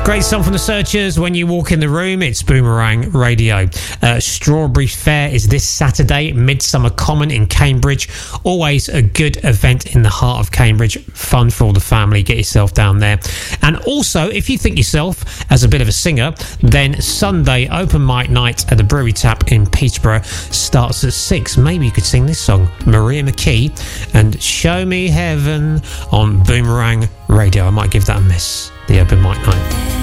Great song from the Searchers. When you walk in the room, it's Boomerang Radio. Strawberry Fair is this Saturday, Midsummer Common in Cambridge. Always a good event in the heart of Cambridge. Fun for all the family. Get yourself down there. And also, if you think yourself as a bit of a singer, then Sunday open mic night at the Brewery Tap in Peterborough starts at 6. Maybe you could sing this song, Maria McKee and Show Me Heaven on Boomerang Radio. I might give that a miss, the open mic night.